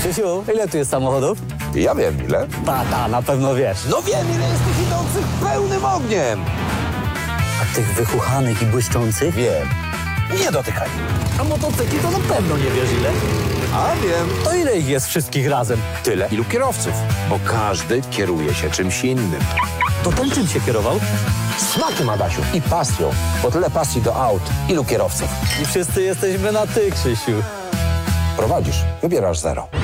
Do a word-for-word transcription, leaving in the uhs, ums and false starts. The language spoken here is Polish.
Krzysiu, ile tu jest samochodów? Ja wiem ile. Tata, na pewno wiesz. No wiem, ile jest tych idących pełnym ogniem. A tych wychuchanych i błyszczących? Wiem. Nie dotykaj. A motocykli to na pewno nie wiesz ile. A wiem. To ile ich jest wszystkich razem? Tyle, ilu kierowców. Bo każdy kieruje się czymś innym. To ten czym się kierował? Smakiem, Adasiu. I pasją. Bo tyle pasji do aut. Ilu kierowców. I wszyscy jesteśmy na ty, Krzysiu. Prowadzisz. Wybierasz zero.